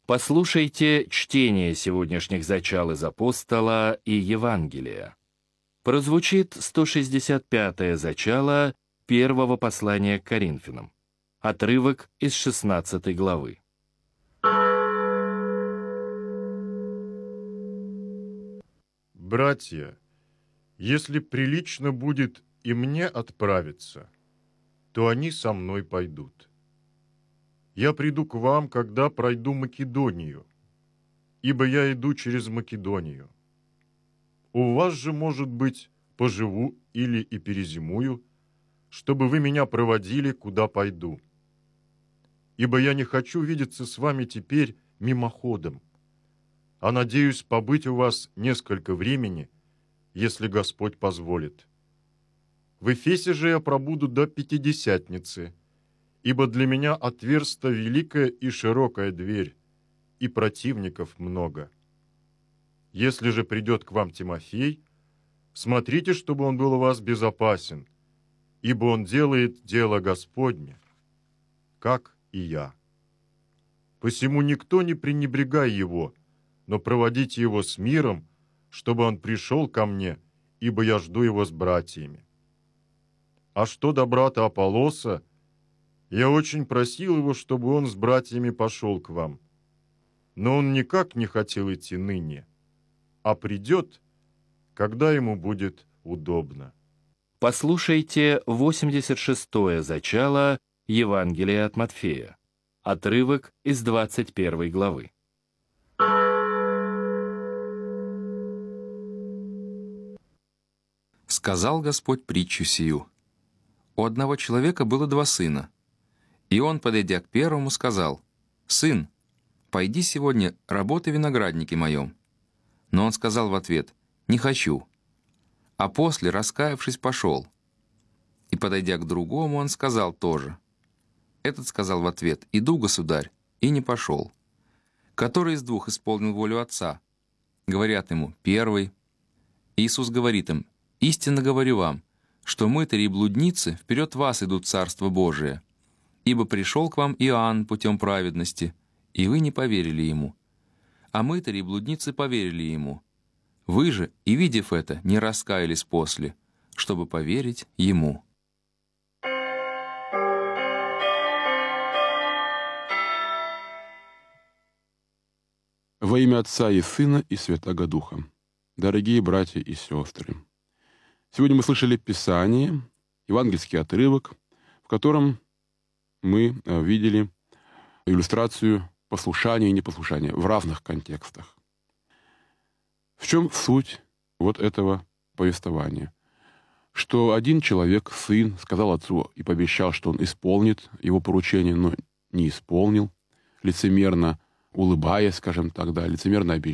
Послушайте чтение сегодняшних зачал из Апостола и Евангелия. Прозвучит 165-е зачало первого послания к Коринфянам. Отрывок из 16 главы. Братья, если прилично будет и мне отправиться, то они со мной пойдут. Я приду к вам, когда пройду Македонию, ибо я иду через Македонию. У вас же, может быть, поживу или и перезимую, чтобы вы меня проводили, куда пойду. Ибо я не хочу видеться с вами теперь мимоходом, а надеюсь побыть у вас несколько времени, если Господь позволит. В Эфесе же я пробуду до Пятидесятницы, ибо для меня отверста великая и широкая дверь, и противников много. Если же придет к вам Тимофей, смотрите, чтобы он был у вас безопасен, ибо он делает дело Господне, как и я. Посему никто не пренебрегай его, но проводите его с миром, чтобы он пришел ко мне, ибо я жду его с братьями. А что до брата Аполлоса, я очень просил его, чтобы он с братьями пошел к вам. Но он никак не хотел идти ныне, а придет, когда ему будет удобно. Послушайте 86-е зачало Евангелия от Матфея. Отрывок из 21 главы. Сказал Господь притчу сию. У одного человека было 2 сына. И он, подойдя к первому, сказал: «Сын, пойди сегодня работай в винограднике моем». Но он сказал в ответ: «Не хочу». А после, раскаявшись, пошел. И, подойдя к другому, он сказал тоже. Этот сказал в ответ: «Иду, государь», и не пошел. Который из 2 исполнил волю отца? Говорят ему: «Первый». Иисус говорит им: «Истинно говорю вам, что мытари и блудницы вперед вас идут в Царство Божие. Ибо пришел к вам Иоанн путем праведности, и вы не поверили ему. А мытари и блудницы поверили ему. Вы же, и видев это, не раскаялись после, чтобы поверить ему». Во имя Отца и Сына и Святаго Духа. Дорогие братья и сестры, сегодня мы слышали Писание, евангельский отрывок, в котором мы видели иллюстрацию послушания и непослушания в разных контекстах. В чем суть вот этого повествования? Что один человек, сын, сказал отцу и пообещал, что он исполнит его поручение, но не исполнил, лицемерно улыбаясь, скажем так, да, лицемерно обещал.